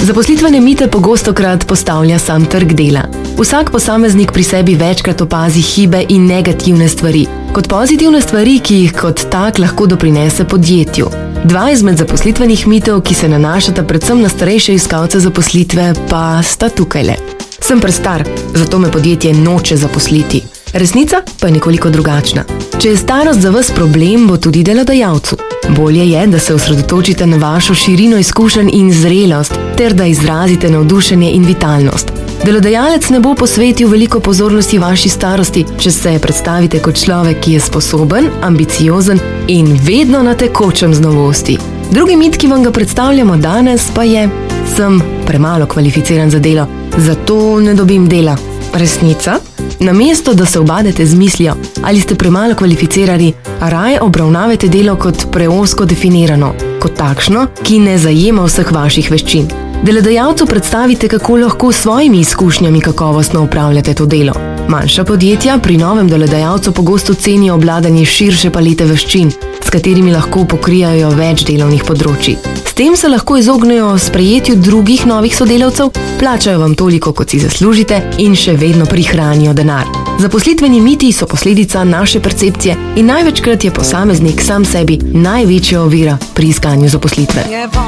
Zaposlitvene mite pogostokrat postavlja sam trg dela. Vsak posameznik pri sebi večkrat opazi hibe in negativne stvari, kot pozitivne stvari, ki jih kot tak lahko doprinese podjetju. Dva izmed zaposlitvenih mitov, ki se nanašata predvsem na starejše iskalce zaposlitve, pa sta tukajle. Sem prestar, zato me podjetje noče zaposliti. Resnica pa je nekoliko drugačna. Če je starost za vas problem, bo tudi delodajalcu. Bolje je, da se osredotočite na vašo širino izkušenj in zrelost, ter da izrazite navdušenje in vitalnost. Delodajalec ne bo posvetil veliko pozornosti vaši starosti, če se predstavite kot človek, ki je sposoben, ambiciozen in vedno na tekočem z novosti. Drugi mit, ki vam ga predstavljamo danes, pa je: sem premalo kvalificiran za delo, zato ne dobim dela. Resnica? Namesto, da se ubadete z mislijo, ali ste premalo kvalificirani, raje obravnavajte delo kot preozko definirano, kot takšno, ki ne zajema vseh vaših veščin. Delodajalcu predstavite, kako lahko s svojimi izkušnjami kakovostno upravljate to delo. Manjša podjetja pri novem delodajalcu pogosto cenijo obvladanje širše palete veščin, s katerimi lahko pokrijajo več delovnih področij. S tem se lahko izognejo sprejetju drugih novih sodelavcev, plačajo vam toliko, kot si zaslužite, in še vedno prihranijo denar. Zaposlitveni miti so posledica naše percepcije in največkrat je posameznik sam sebi največja ovira pri iskanju zaposlitve.